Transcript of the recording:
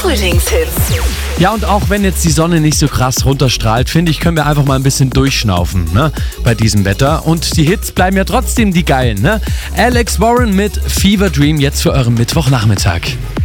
Frühlingshits. Ja, und auch wenn jetzt die Sonne nicht so krass runterstrahlt, finde ich, können wir einfach mal ein bisschen durchschnaufen, ne, bei diesem Wetter. Und die Hits bleiben ja trotzdem die geilen, ne? Alex Warren mit Fever Dream jetzt für euren Mittwochnachmittag.